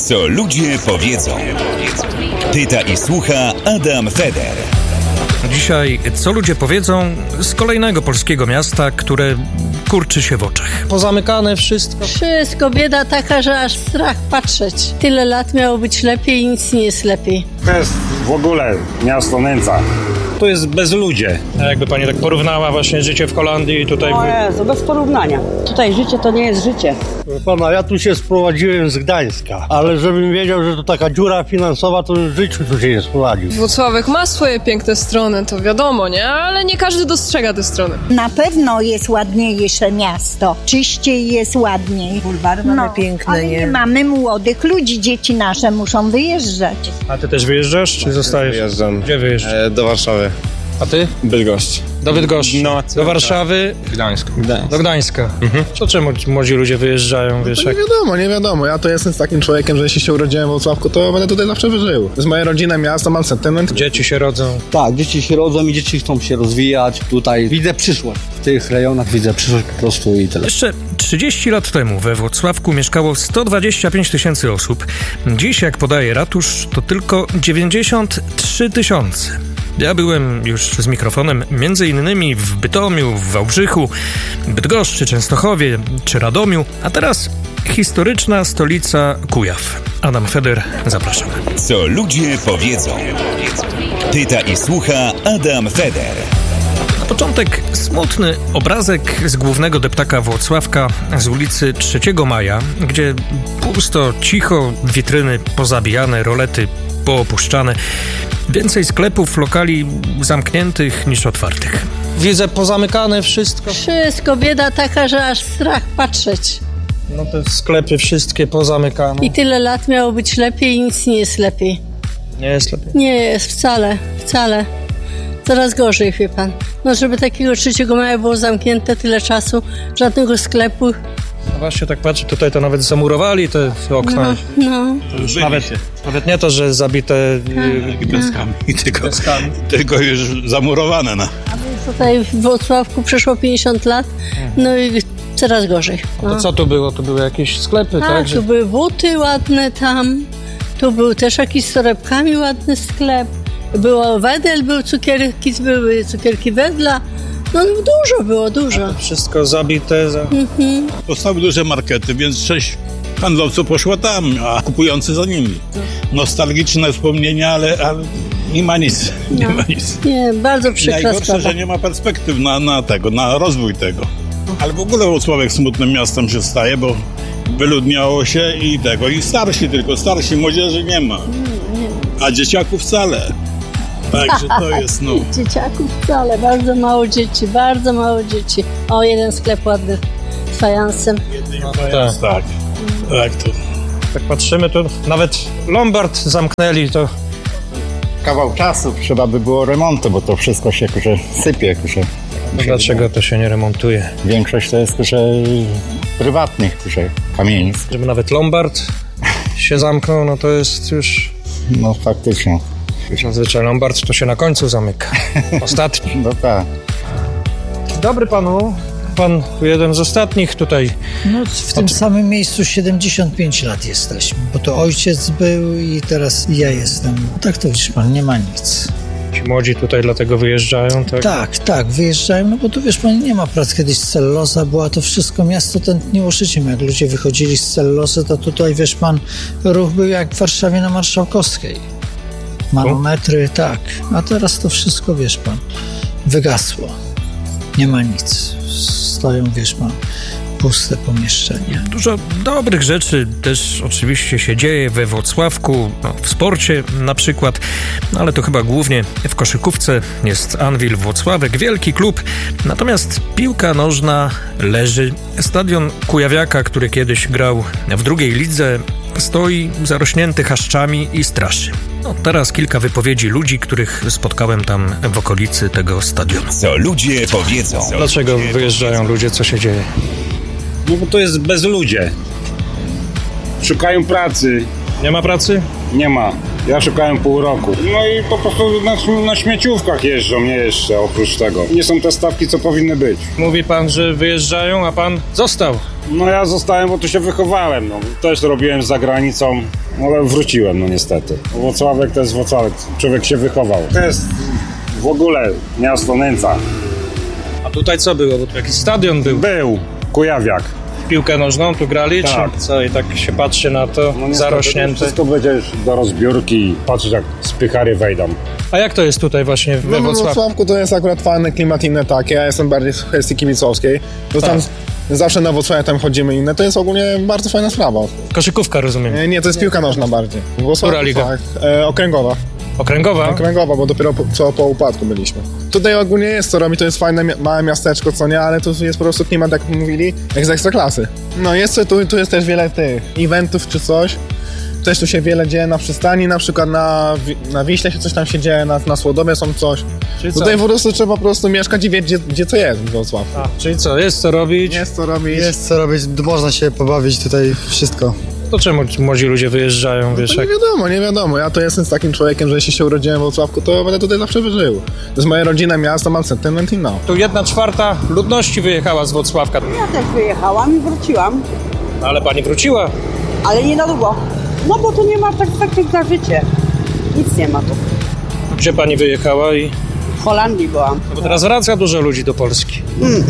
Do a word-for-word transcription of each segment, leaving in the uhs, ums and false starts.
Co ludzie powiedzą. Pyta i słucha Adam Feder. Dzisiaj, co ludzie powiedzą z kolejnego polskiego miasta, które kurczy się w oczach. Pozamykane wszystko. Wszystko, bieda taka, że aż strach patrzeć. Tyle lat miało być lepiej i nic nie jest lepiej. To jest w ogóle miasto nędza. To jest bezludzie. A jakby pani tak porównała właśnie życie w Holandii i tutaj... O Jezu, bez porównania. Tutaj życie to nie jest życie. Pana, ja tu się sprowadziłem z Gdańska, ale żebym wiedział, że to taka dziura finansowa, to w życiu tu się nie sprowadził. Włocławek ma swoje piękne strony, to wiadomo, nie? Ale nie każdy dostrzega te strony. Na pewno jest ładniejsze miasto. Czyściej jest ładniej. Bulwary mamy no, piękne, ale nie? nie mamy młodych ludzi. Dzieci nasze muszą wyjeżdżać. A ty też wyjeżdżasz, czy zostajesz? Wyjeżdżam. Gdzie wyjeżdżasz? E, do Warszawy. A ty? Bydgoszcz. Do Bydgoszczy. No, do Warszawy. Gdańsk. Gdańsk. Do Gdańska. Mhm. Co czemu młodzi ludzie wyjeżdżają, wiesz? No nie wiadomo, nie wiadomo. Ja to jestem z takim człowiekiem, że jeśli się urodziłem w Włocławku, to będę tutaj zawsze wyżył. To jest moja rodzina, miasto, mam sentyment. Dzieci się rodzą. Tak, dzieci się rodzą i dzieci chcą się rozwijać. Tutaj widzę przyszłość. W tych rejonach widzę przyszłość po prostu i tyle. Jeszcze trzydzieści lat temu we Włocławku mieszkało sto dwadzieścia pięć tysięcy osób. Dziś, jak podaje ratusz, to tylko dziewięćdziesiąt trzy tysiące. Ja byłem już z mikrofonem między innymi w Bytomiu, w Wałbrzychu, Bydgoszczy, Częstochowie czy Radomiu, a teraz historyczna stolica Kujaw. Adam Feder, zapraszamy. Co ludzie powiedzą. Pyta i słucha Adam Feder. Na początek smutny obrazek z głównego deptaka Włocławka z ulicy trzeciego maja, gdzie pusto, cicho, witryny pozabijane, rolety poopuszczane. Więcej sklepów, lokali zamkniętych niż otwartych. Widzę pozamykane wszystko. Wszystko, bieda taka, że aż strach patrzeć. No te sklepy wszystkie pozamykane. I tyle lat miało być lepiej i nic nie jest lepiej. Nie jest lepiej. Nie jest wcale, wcale. Coraz gorzej, wie pan. No żeby takiego trzeciego maja było zamknięte tyle czasu, żadnego sklepu. No właśnie tak patrzę, tutaj to nawet zamurowali te okna. No, no. Nawet, nawet nie to, że zabite tak, deskami, tylko, deskami. tylko już zamurowane. No. A my tutaj w Włocławku przeszło pięćdziesiąt lat, no i coraz gorzej. No. To co tu było? Tu były jakieś sklepy, tak? tak? Tu że... były buty ładne tam, tu był też jakiś z torebkami ładny sklep, było Wedel, był cukierki, były cukierki Wedla. No dużo było, dużo. Wszystko zabite. Za... Mhm. Powstały duże markety, więc część handlowców poszła tam, a kupujący za nimi. Nostalgiczne wspomnienia, ale, ale nie ma nic. No. Nie ma nic. Nie, bardzo przykra Najgorsze, sprawa. że nie ma perspektyw na, na tego, na rozwój tego. Ale w ogóle Włocławek smutnym miastem się staje, bo wyludniało się i tego, i starsi tylko, starsi, młodzieży nie ma. A dzieciaków wcale. Także to jest, no. Dzieciaków wcale, bardzo mało dzieci, bardzo mało dzieci. O, jeden sklep ładny z fajansem. No, tak, tak, tak to. Tak patrzymy, to nawet Lombard zamknęli, to... Kawał czasu trzeba by było remontu, bo to wszystko się kurze, sypie. Kurze. No dlaczego to się nie remontuje? Większość to jest kurze, prywatnych kurze, kamienic. Żeby nawet Lombard się zamknął, no to jest już... No faktycznie. Zazwyczaj Lombard to się na końcu zamyka. Ostatni. No tak. Dobry panu. Pan jeden z ostatnich tutaj. No w tym samym miejscu siedemdziesiąt pięć lat jesteśmy, bo to ojciec był i teraz ja jestem. Tak to wiesz pan, nie ma nic. Ci młodzi tutaj dlatego wyjeżdżają, tak? Tak, tak, wyjeżdżają, no bo tu wiesz pan, nie ma prac. Kiedyś celluloza była, to wszystko miasto tętniło życiem. Jak ludzie wychodzili z cellulozy, to tutaj wiesz pan, ruch był jak w Warszawie na Marszałkowskiej. Manometry, tak. A teraz to wszystko, wiesz pan, wygasło. Nie ma nic. Stoją, wiesz pan, puste pomieszczenia. Dużo dobrych rzeczy też oczywiście się dzieje we Włocławku, no, w sporcie na przykład, no, ale to chyba głównie w koszykówce. Jest Anwil Włocławek, wielki klub, natomiast piłka nożna leży. Stadion Kujawiaka, który kiedyś grał w drugiej lidze, stoi zarośnięty chaszczami i straszy. No, teraz kilka wypowiedzi ludzi, których spotkałem tam w okolicy tego stadionu. Co ludzie powiedzą. Dlaczego wyjeżdżają ludzie, co się dzieje? No bo to jest bezludzie. Szukają pracy. Nie ma pracy? Nie ma. Ja szukałem pół roku. No i po prostu na, na śmieciówkach jeżdżą, nie jeszcze oprócz tego. Nie są te stawki, co powinny być. Mówi pan, że wyjeżdżają, a pan został. No ja zostałem, bo tu się wychowałem, no. Też robiłem za granicą, ale wróciłem, no niestety. Włocławek to jest Włocławek, człowiek się wychował. To jest w ogóle miasto nędza. A tutaj co było? Bo tu jakiś stadion był. Był, Kujawiak. Piłkę nożną tu grali, Tak. czy co? I tak się patrzy na to, No niestety, zarośnięte. Wszystko będzie już do rozbiórki i patrzeć jak spychary wejdą. A jak to jest tutaj właśnie we No, w Wrocławiu? Wrocławku to jest akurat fajne, klimat inny takie, ja jestem bardziej z kwestii kibicowskiej. To tam zawsze na Wrocławiu tam chodzimy inne, to jest ogólnie bardzo fajna sprawa. Koszykówka, rozumiem. Nie, nie to jest piłka nożna bardziej. W Wrocławiu, Która liga? tak, e, okręgowa. Okręgowa? Okręgowa, bo dopiero po, co po upadku byliśmy. Tutaj ogólnie jest co robi, to jest fajne mi- małe miasteczko, co nie, ale tu jest po prostu klimat, jak mówili, jak z Ekstraklasy. No jest tu, tu jest też wiele tych eventów czy coś. Też tu się wiele dzieje na przystani, na przykład na, Wi- na Wiśle się coś tam się dzieje, na, na Słodowie są coś. Czyli Tutaj co? po prostu trzeba po prostu mieszkać i wiedzieć, gdzie, gdzie co jest w Wrocławiu. A, czyli co, jest co robić? Jest co robić. Jest co robić, można się pobawić tutaj, wszystko. To czemu ci młodzi ludzie wyjeżdżają, wiesz? To nie Jak... wiadomo, nie wiadomo. Ja to jestem z takim człowiekiem, że jeśli się urodziłem w Wrocławku, to będę tutaj zawsze wyżył. To jest moja rodzina, miasto, mam sentyment i no. Tu jedna czwarta ludności wyjechała z Wrocławka. Ja też wyjechałam i wróciłam, Ale pani wróciła? ale nie na długo. No bo tu nie ma perspektyw na życie. Nic nie ma tu. Gdzie pani wyjechała i... W Holandii byłam. No bo teraz wraca dużo ludzi do Polski. Mm.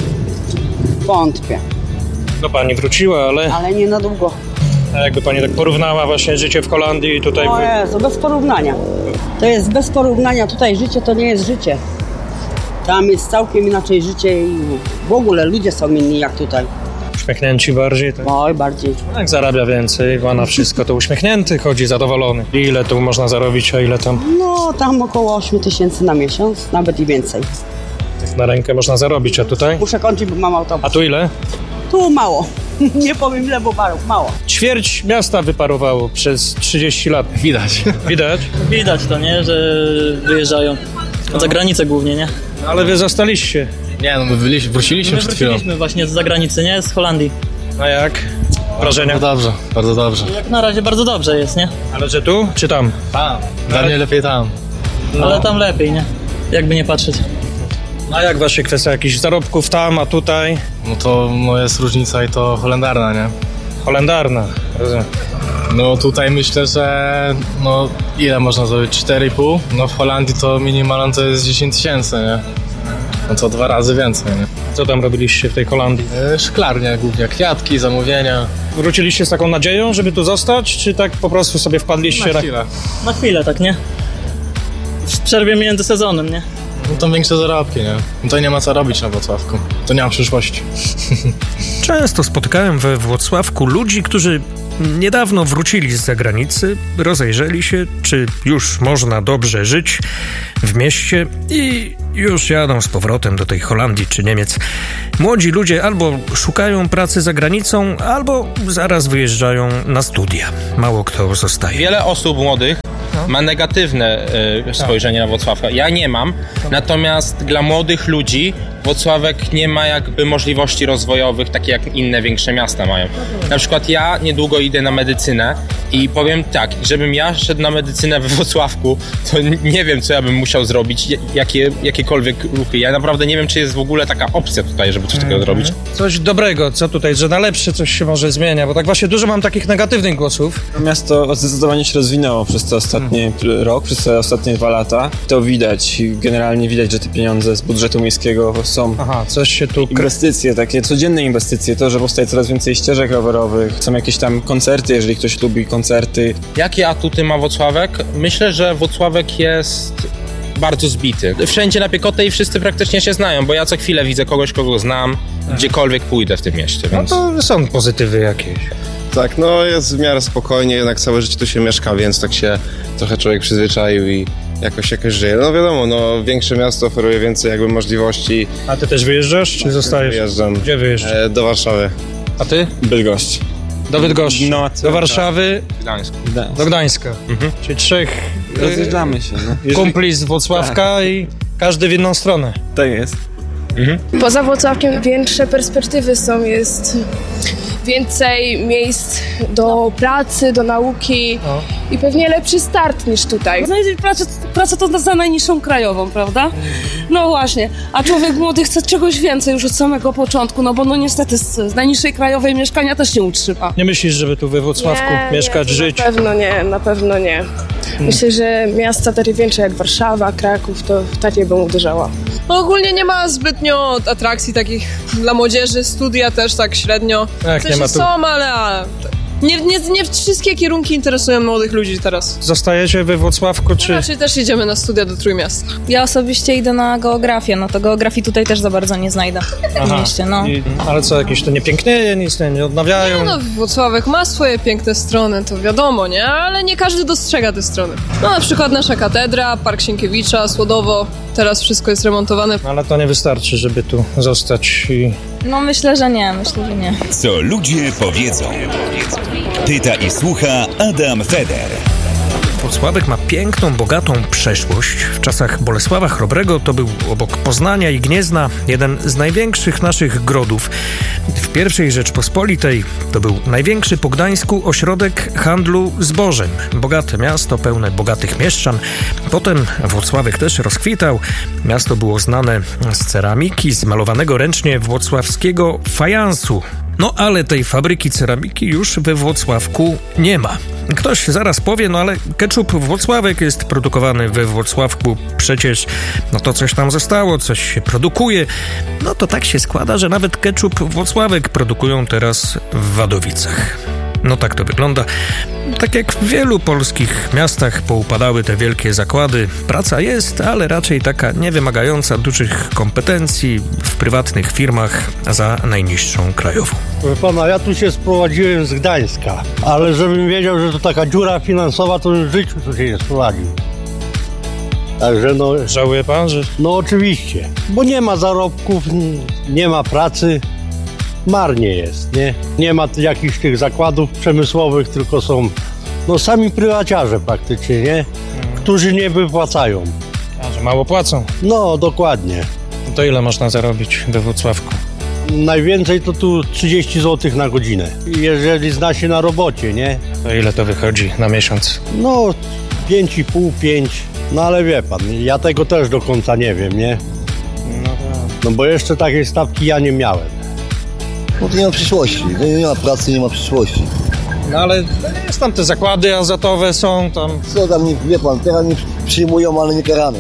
Wątpię, No pani wróciła, ale... ale nie na długo. A jakby pani tak porównała właśnie życie w Holandii i tutaj... O Jezu, bez porównania. To jest bez porównania. Tutaj życie to nie jest życie. Tam jest całkiem inaczej życie i w ogóle ludzie są inni jak tutaj. Uśmiechnięci bardziej, tak? Oj, bardziej. Jak zarabia więcej, ma na wszystko, to uśmiechnięty chodzi, zadowolony. Ile tu można zarobić, a ile tam No, tam około osiem tysięcy na miesiąc, nawet i więcej. na rękę można zarobić, a tutaj? Muszę kończyć, bo mam autobus. A tu ile? Tu mało. Nie powiem ile, bo mało. Ćwierć miasta wyparowało przez trzydzieści lat. Widać. Widać? Widać to, nie? Że wyjeżdżają. Za granicę głównie, nie? Ale wy zostaliście. Nie, no my byliśmy, wróciliśmy My przed chwilą. wróciliśmy właśnie z zagranicy, nie? Z Holandii. A jak? Wrażenia? Bardzo dobrze, bardzo dobrze. Jak na razie bardzo dobrze jest, nie? Ale że tu, czy tam? Tam. Dla mnie lepiej tam. No. Ale tam lepiej, nie? Jakby nie patrzeć. A jak właśnie kwestia jakichś zarobków tam, a tutaj? No to no jest różnica i to holendarna, nie? Holendarna, rozumiem. No tutaj myślę, że no ile można zrobić? cztery i pół? No w Holandii to minimalnie to jest dziesięć tysięcy, nie? No to dwa razy więcej, nie? Co tam robiliście w tej Holandii? E, szklarnia głównie, kwiatki, zamówienia. Wróciliście z taką nadzieją, żeby tu zostać, czy tak po prostu sobie wpadliście? Na chwilę. Na chwilę, tak, nie? W przerwie między sezonem, nie? No to większe zarobki, nie? No to nie ma co robić na Wrocławku. To nie ma przyszłości. Często spotykałem we Wrocławku ludzi, którzy niedawno wrócili z zagranicy, rozejrzeli się, czy już można dobrze żyć w mieście i już jadą z powrotem do tej Holandii czy Niemiec. Młodzi ludzie albo szukają pracy za granicą, albo zaraz wyjeżdżają na studia. Mało kto zostaje. Wiele osób młodych ma negatywne y, spojrzenie na Wrocławka. Ja nie mam, natomiast dla młodych ludzi Wrocławek nie ma jakby możliwości rozwojowych, takie jak inne większe miasta mają. Na przykład ja niedługo idę na medycynę i powiem tak, żebym ja szedł na medycynę we Wrocławku, to nie wiem, co ja bym musiał zrobić, jakie, jakiekolwiek ruchy. Ja naprawdę nie wiem, czy jest w ogóle taka opcja tutaj, żeby coś takiego zrobić. Coś dobrego, co tutaj, że na lepsze coś się może zmienia, bo tak właśnie dużo mam takich negatywnych głosów. Miasto zdecydowanie się rozwinęło przez te ostatnie hmm. rok, przez te ostatnie dwa lata. To widać, generalnie widać, że te pieniądze z budżetu miejskiego są. Aha, coś się tu... Inwestycje, takie codzienne inwestycje, to, że powstaje coraz więcej ścieżek rowerowych, są jakieś tam koncerty, jeżeli ktoś lubi koncerty. Jakie atuty ma Wrocławek? Myślę, że Wrocławek jest bardzo zbity. Wszędzie na piechotę i wszyscy praktycznie się znają, bo ja co chwilę widzę kogoś, kogo znam, gdziekolwiek pójdę w tym mieście, więc... No to są pozytywy jakieś. Tak, no jest w miarę spokojnie, jednak całe życie tu się mieszka, więc tak się trochę człowiek przyzwyczaił i jakoś jakoś żyje. No wiadomo, no większe miasto oferuje więcej jakby możliwości. A ty też wyjeżdżasz, czy zostajesz? Wyjeżdżam. Gdzie wyjeżdżasz? E, do Warszawy. A ty? Bydgoszcz. Do Bydgoszczy. No, do Warszawy. Gdańsk. Do Gdańska. Mhm. Czyli trzech rozjeżdżamy się. No. Kumpli z Wrocławka tak. I każdy w inną stronę. Tak jest. Mhm. Poza Włocławkiem większe perspektywy są, jest więcej miejsc do pracy, do nauki No. i pewnie lepszy start niż tutaj. Znaleźć pracę, pracę to za najniższą krajową, prawda? No właśnie, a człowiek młody chce czegoś więcej już od samego początku, no bo no niestety z, z najniższej krajowej mieszkania też nie utrzyma. Nie myślisz, żeby tu we Włocławku Nie, mieszkać, nie, żyć? Na pewno nie, na pewno nie. Myślę, że miasta takie większe jak Warszawa, Kraków, to w takie bym uderzała. No ogólnie nie ma zbytnio atrakcji takich dla młodzieży, studia też tak średnio. Tak, w sensie nie ma tu- są, ale a, nie, nie, nie wszystkie kierunki interesują młodych ludzi teraz. Zostajecie we Włocławku, czy... Raczej też jedziemy na studia do Trójmiasta. Ja osobiście idę na geografię, no to geografii tutaj też za bardzo nie znajdę w mieście, no. I, ale co, jakieś to nie pięknieje, nic nie, nie odnawiają? Nie no, Włocławek ma swoje piękne strony, to wiadomo, nie? Ale nie każdy dostrzega te strony. No na przykład nasza katedra, Park Sienkiewicza, Słodowo, teraz wszystko jest remontowane. Ale to nie wystarczy, żeby tu zostać i... No myślę, że nie, myślę, że nie. Co ludzie powiedzą. Pyta i słucha Adam Feder. Włocławek ma piękną, bogatą przeszłość. W czasach Bolesława Chrobrego to był obok Poznania i Gniezna jeden z największych naszych grodów. W pierwszej Rzeczpospolitej to był największy po Gdańsku ośrodek handlu zbożem. Bogate miasto, pełne bogatych mieszczan. Potem Włocławek też rozkwitał. Miasto było znane z ceramiki, z malowanego ręcznie włocławskiego fajansu. No ale tej fabryki ceramiki już we Włocławku nie ma. Ktoś zaraz powie, no ale ketchup Włocławek jest produkowany we Włocławku. Przecież no to coś tam zostało, coś się produkuje. No to tak się składa, że nawet ketchup Włocławek produkują teraz w Wadowicach. No tak to wygląda. Tak jak w wielu polskich miastach poupadały te wielkie zakłady. Praca jest, ale raczej taka niewymagająca dużych kompetencji w prywatnych firmach za najniższą krajową. Proszę pana, ja tu się sprowadziłem z Gdańska, ale żebym wiedział, że to taka dziura finansowa, to w życiu tu się nie sprowadził. Także no... Żałuje pan, że... No oczywiście, bo nie ma zarobków, nie ma pracy, marnie jest, nie? Nie ma jakichś tych zakładów przemysłowych, tylko są no sami prywaciarze praktycznie, nie? Którzy nie wypłacają. A, że mało płacą? No, dokładnie. To ile można zarobić we Włocławku? Najwięcej to tu trzydzieści złotych na godzinę. Jeżeli zna się na robocie, nie? To ile to wychodzi na miesiąc? No, pięć i pół, pięć. No ale wie pan, ja tego też do końca nie wiem, nie? No, tak. No bo jeszcze takiej stawki ja nie miałem. No to nie ma przyszłości, nie ma pracy, nie ma przyszłości. No ale jest tam te zakłady azotowe są tam... Co tam, nie, wie pan, teraz nie przyjmują, ale nie karane.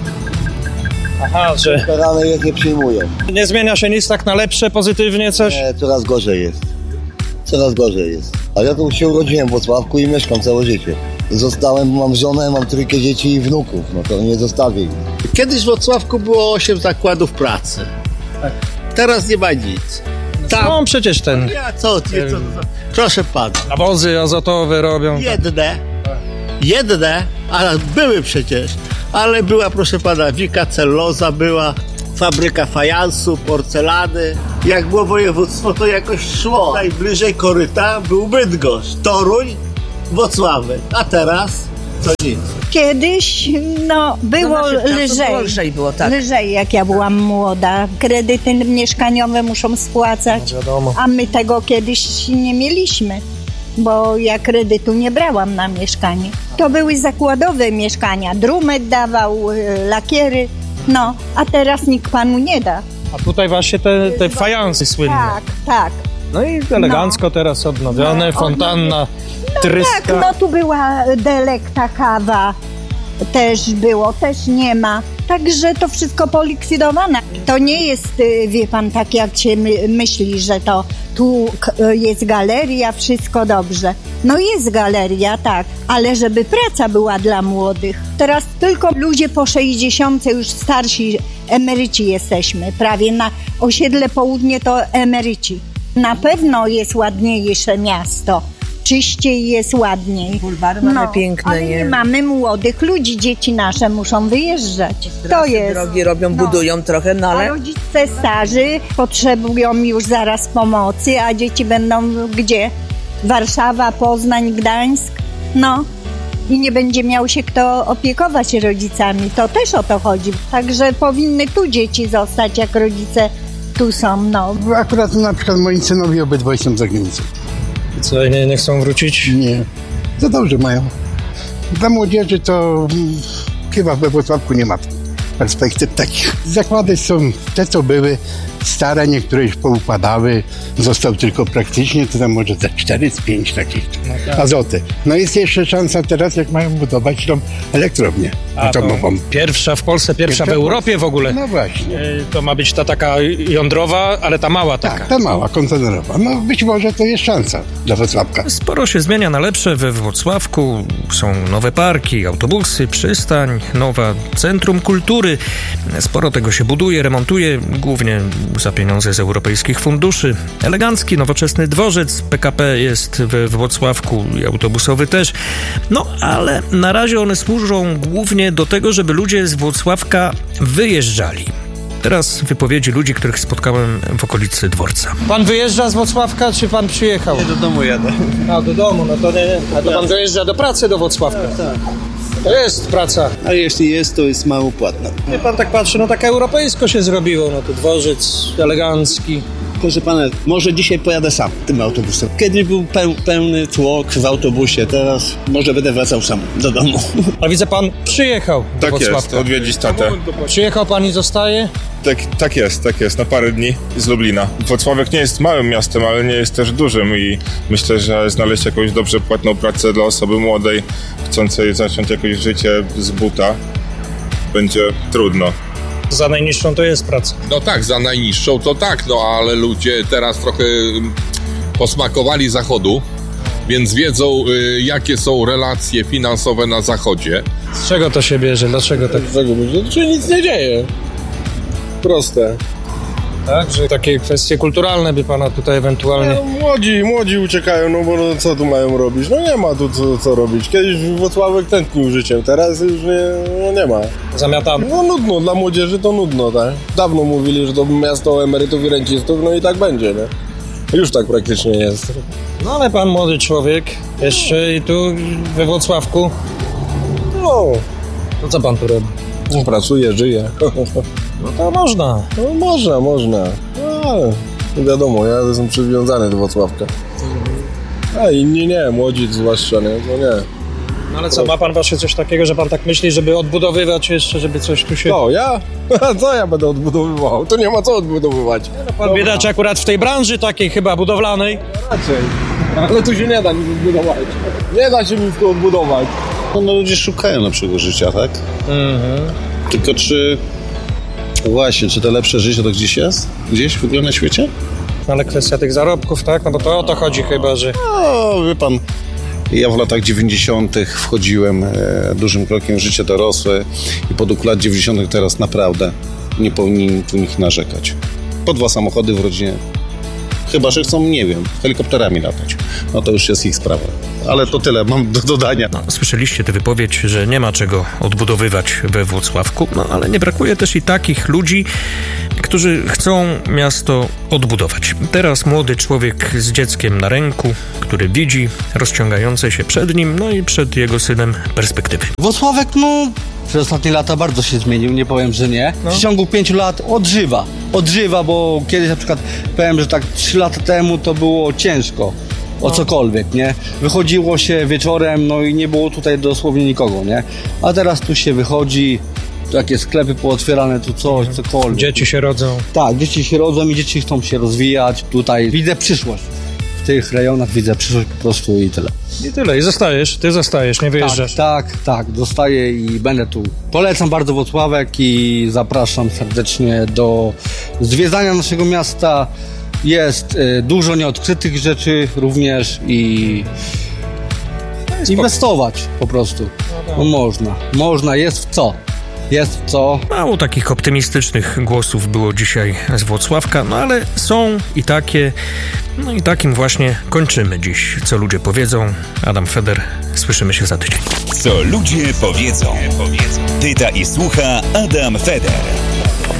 Aha, że... Karane jak nie przyjmują. Nie zmienia się nic tak na lepsze, pozytywnie coś? Nie, coraz gorzej jest. Coraz gorzej jest. A ja tu się urodziłem w Włocławku i mieszkam całe życie. Zostałem, mam żonę, mam trójkę dzieci i wnuków, no to nie zostawię ich. Kiedyś w Włocławku było osiem zakładów pracy. Teraz nie ma nic. Tam... No przecież ten... Ja co, nie, co, co? Proszę pana. Nawozy azotowe robią. Jedne, jedne, a były przecież, ale była, proszę pana, Wika Celloza, była fabryka fajansu, porcelany. Jak było województwo, to jakoś szło. Najbliżej koryta był Bydgoszcz, Toruń, Włocławek, a teraz to nic. Kiedyś, no, było No, naszych czasów lżej. lżej było, tak. Lżej, jak ja byłam młoda. Kredyty mieszkaniowe muszą spłacać, No, wiadomo. a my tego kiedyś nie mieliśmy, bo ja kredytu nie brałam na mieszkanie. To były zakładowe mieszkania. Drumet dawał, y, lakiery, no, a teraz nikt panu nie da. A tutaj właśnie te, te fajansy słynne. Tak, tak. No i elegancko no. teraz odnowione, no, fontanna, no tryska. Tak, no tu była delekta kawa, też było, też nie ma. Także to wszystko polikwidowane. To nie jest, wie pan, tak jak się my, myśli, że to tu jest galeria, wszystko dobrze. No jest galeria, tak, ale żeby praca była dla młodych. Teraz tylko ludzie po sześćdziesiątce, już starsi emeryci jesteśmy. Prawie na osiedle Południe to emeryci. Na pewno jest ładniejsze miasto. Czyściej jest ładniej. Bulwary mamy no, piękne, ale nie? nie mamy młodych ludzi, dzieci nasze muszą wyjeżdżać. To jest. Drogi robią, no. budują trochę, no ale... A rodzice starzy potrzebują już zaraz pomocy, a dzieci będą gdzie? Warszawa, Poznań, Gdańsk? No, i nie będzie miał się kto opiekować rodzicami. To też o to chodzi. Także powinny tu dzieci zostać, jak rodzice tu są. No. Akurat na przykład moi synowie obydwaj są za granicą. Co, nie, nie chcą wrócić? Nie. Za dobrze mają. Dla młodzieży to mm, chyba we Wrocławku nie ma perspektyw takich. Zakłady są te, co były stare, niektóre już poupadały. Został tylko praktycznie, to tam może za cztery z pięć takich no tak. azoty. No jest jeszcze szansa teraz, jak mają budować tą elektrownię. A no to to mogą... Pierwsza w Polsce, pierwsza, pierwsza w Europie w ogóle. No właśnie. To ma być ta taka jądrowa, ale ta mała taka. Tak, ta mała, kontenerowa. No być może to jest szansa dla Wrocławka. Sporo się zmienia na lepsze we Wrocławku. Są nowe parki, autobusy, przystań, nowa centrum kultury. Sporo tego się buduje, remontuje, głównie za pieniądze z europejskich funduszy. Elegancki, nowoczesny dworzec P K P jest we Wrocławku i autobusowy też. No, ale na razie one służą głównie do tego, żeby ludzie z Wrocławka wyjeżdżali. Teraz wypowiedzi ludzi, których spotkałem w okolicy dworca. Pan wyjeżdża z Wrocławka, czy pan przyjechał? Nie, do domu jadę. A, do domu, no to nie. A to pan dojeżdża do pracy do Wrocławka? Tak, tak. To jest praca. A jeśli jest, to jest mało płatna. Nie, pan tak patrzy, no tak europejsko się zrobiło, no to dworzec elegancki. Proszę pana, może dzisiaj pojadę sam tym autobusem. Kiedyś był peł, pełny tłok w autobusie, teraz może będę wracał sam do domu. A widzę, pan przyjechał do Tak Wrocławka. jest, odwiedzić tatę. Przyjechał pan i zostaje? Tak, tak jest, tak jest, na parę dni z Lublina. Wrocławek nie jest małym miastem, ale nie jest też dużym i myślę, że znaleźć jakąś dobrze płatną pracę dla osoby młodej, chcącej zacząć jakieś życie z buta, będzie trudno. Za najniższą to jest praca. No tak, za najniższą to tak, no ale ludzie teraz trochę posmakowali Zachodu, więc wiedzą, y, jakie są relacje finansowe na Zachodzie. Z czego to się bierze? Dlaczego tak? Dlaczego? To się nic nie dzieje. Proste. Tak, że takie kwestie kulturalne by pana tutaj ewentualnie... No, młodzi, młodzi uciekają, no bo no, co tu mają robić? No nie ma tu co, co robić. Kiedyś Wrocławek tętnił życiem, teraz już nie, no nie ma. Zamiatamy. No nudno, dla młodzieży to nudno, tak? Dawno mówili, że to miasto emerytów i rencistów, no i tak będzie, nie? Już tak praktycznie jest. No ale pan młody człowiek, jeszcze i tu we Wrocławku. No. To co pan tu robi? No, pracuję, żyję. No to można. No można, można. No, wiadomo, ja jestem przywiązany do Wrocławka. A inni nie, młodzi zwłaszcza, nie? No nie. No ale co, ma pan właśnie coś takiego, że pan tak myśli, żeby odbudowywać jeszcze, żeby coś tu się... No, ja? Co ja będę odbudowywał? To nie ma co odbudowywać. No, pan biedacz akurat w tej branży takiej chyba budowlanej. Raczej. Ale tu się nie da nic odbudować. Nie da się nic tu odbudować. No, no ludzie szukają lepszego życia, tak? Mhm. Tylko czy... Właśnie, czy to lepsze życie to gdzieś jest? Gdzieś w ogóle na świecie? Ale kwestia tych zarobków, tak? No bo to o to chodzi chyba, że... No, wie pan, ja w latach dziewięćdziesiątych wchodziłem e, dużym krokiem w życie dorosłe i po duchu lat dziewięćdziesiątych teraz naprawdę nie powinni tu nikt narzekać. Po dwa samochody w rodzinie. Chyba że chcą, nie wiem, helikopterami latać. No to już jest ich sprawa. Ale to tyle mam do dodania. No, słyszeliście tę wypowiedź, że nie ma czego odbudowywać we Wrocławku, no ale nie brakuje też i takich ludzi, którzy chcą miasto odbudować. Teraz młody człowiek z dzieckiem na ręku, który widzi rozciągające się przed nim, no i przed jego synem perspektywy. Wrocławek, no, przez ostatnie lata bardzo się zmienił, nie powiem, że nie. W ciągu pięciu lat odżywa. Odżywa, bo kiedyś na przykład powiem, że tak trzy lata temu to było ciężko o cokolwiek, nie? Wychodziło się wieczorem, no i nie było tutaj dosłownie nikogo, nie? A teraz tu się wychodzi, takie sklepy pootwierane, tu coś, cokolwiek. Dzieci się rodzą. Tak, dzieci się rodzą i dzieci chcą się rozwijać. Tutaj widzę przyszłość. W tych rejonach widzę przyszłość po prostu i tyle. I tyle, i zostajesz, ty zostajesz, nie wyjeżdżasz. Tak, tak, tak, zostaję i będę tu. Polecam bardzo Wrocławek i zapraszam serdecznie do zwiedzania naszego miasta. Jest y, dużo nieodkrytych rzeczy również i inwestować po prostu. No można, można, jest w co. Jest w co. Mało takich optymistycznych głosów było dzisiaj z Wrocławka, no ale są i takie. No i takim właśnie kończymy dziś. Co ludzie powiedzą. Adam Feder, słyszymy się za tydzień. Co ludzie powiedzą. Pyta i słucha Adam Feder.